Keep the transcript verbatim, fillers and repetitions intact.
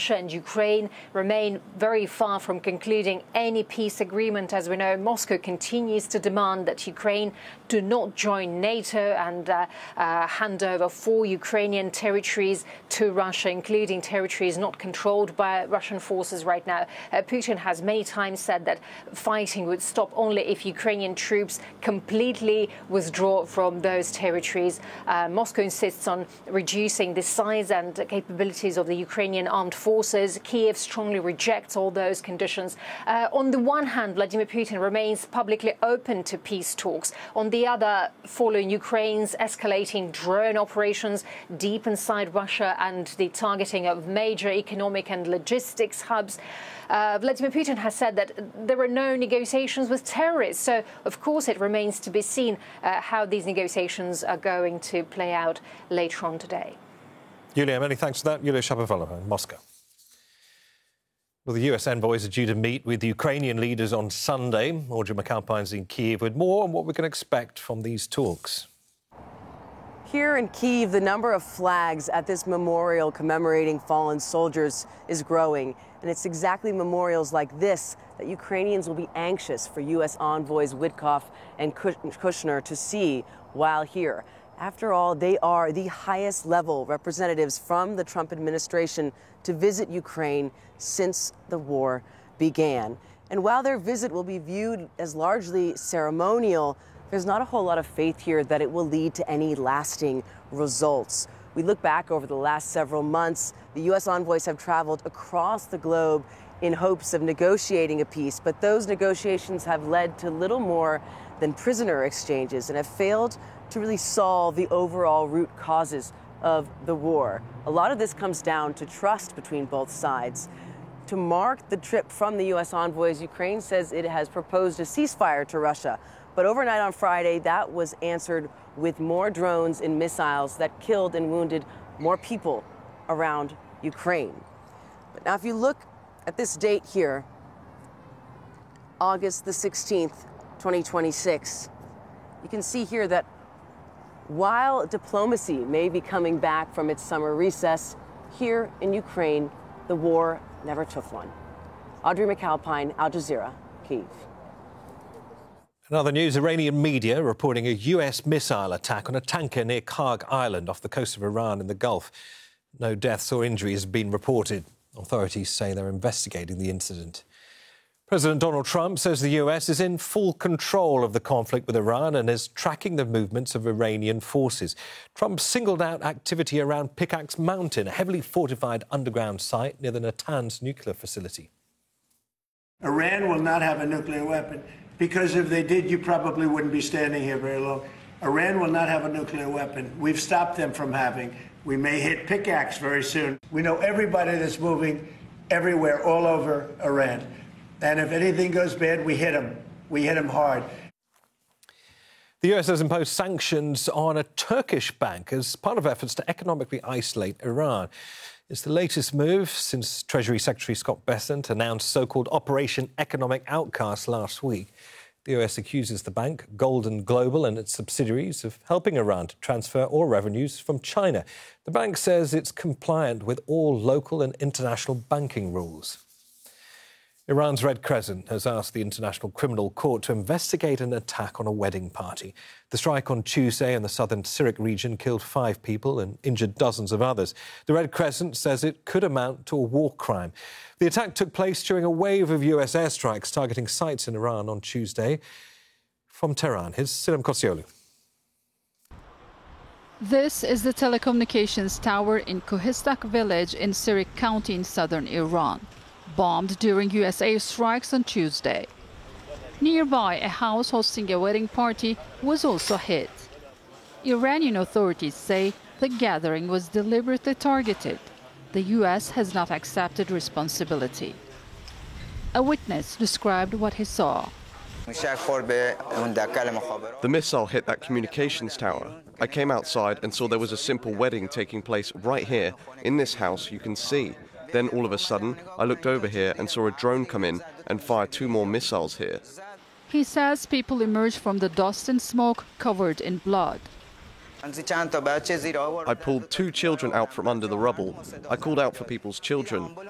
Russia and Ukraine remain very far from concluding any peace agreement. As we know, Moscow continues to demand that Ukraine do not join NATO and uh, uh, hand over four Ukrainian territories to Russia, including territories not controlled by Russian forces right now. Uh, Putin has many times said that fighting would stop only if Ukrainian troops completely withdraw from those territories. Uh, Moscow insists on reducing the size and capabilities of the Ukrainian armed forces. Kiev strongly rejects all those conditions. Uh, on the one hand, Vladimir Putin remains publicly open to peace talks. On the other, following Ukraine's escalating drone operations deep inside Russia and the targeting of major economic and logistics hubs, Uh, Vladimir Putin has said that there are no negotiations with terrorists. So, of course, it remains to be seen uh, how these negotiations are going to play out later on today. Yulia, many thanks for that. Yulia Shapovalova in Moscow. Well, the U S envoys are due to meet with Ukrainian leaders on Sunday. Audrey McAlpine's in Kyiv with more on what we can expect from these talks. Here in Kyiv, the number of flags at this memorial commemorating fallen soldiers is growing. And it's exactly memorials like this that Ukrainians will be anxious for U S envoys Witkoff and Kushner to see while here. After all, they are the highest level representatives from the Trump administration to visit Ukraine since the war began. And while their visit will be viewed as largely ceremonial, there's not a whole lot of faith here that it will lead to any lasting results. We look back over the last several months, the U S envoys have traveled across the globe in hopes of negotiating a peace, but those negotiations have led to little more than prisoner exchanges and have failed to really solve the overall root causes of the war. A lot of this comes down to trust between both sides. To mark the trip from the U S envoys, Ukraine says it has proposed a ceasefire to Russia. But overnight on Friday, that was answered with more drones and missiles that killed and wounded more people around Ukraine. But now, if you look at this date here, August the sixteenth, twenty twenty-six, you can see here that while diplomacy may be coming back from its summer recess, here in Ukraine, the war never took one. Audrey McAlpine, Al Jazeera, Kyiv. In other news, Iranian media reporting a U S missile attack on a tanker near Karg Island off the coast of Iran in the Gulf. No deaths or injuries have been reported. Authorities say they're investigating the incident. President Donald Trump says the U S is in full control of the conflict with Iran and is tracking the movements of Iranian forces. Trump singled out activity around Pickaxe Mountain, a heavily fortified underground site near the Natanz nuclear facility. Iran will not have a nuclear weapon. Because if they did, you probably wouldn't be standing here very long. Iran will not have a nuclear weapon. We've stopped them from having. We may hit Pickaxe very soon. We know everybody that's moving everywhere, all over Iran. And if anything goes bad, we hit them. We hit them hard. The U S has imposed sanctions on a Turkish bank as part of efforts to economically isolate Iran. It's the latest move since Treasury Secretary Scott Bessent announced so-called Operation Economic Outcast last week. The U S accuses the bank, Golden Global, and its subsidiaries of helping Iran to transfer oil revenues from China. The bank says it's compliant with all local and international banking rules. Iran's Red Crescent has asked the International Criminal Court to investigate an attack on a wedding party. The strike on Tuesday in the southern Sirik region killed five people and injured dozens of others. The Red Crescent says it could amount to a war crime. The attack took place during a wave of U S airstrikes targeting sites in Iran on Tuesday. From Tehran, here's Sinem Kosioglu. This is the telecommunications tower in Kohistak village in Sirik County in southern Iran, bombed during U S airstrikes on Tuesday. Nearby, a house hosting a wedding party was also hit. Iranian authorities say the gathering was deliberately targeted. The U S has not accepted responsibility. A witness described what he saw. The missile hit that communications tower. I came outside and saw there was a simple wedding taking place right here in this house you can see. Then all of a sudden, I looked over here and saw a drone come in and fire two more missiles here. He says people emerged from the dust and smoke covered in blood. I pulled two children out from under the rubble. I called out for people's children.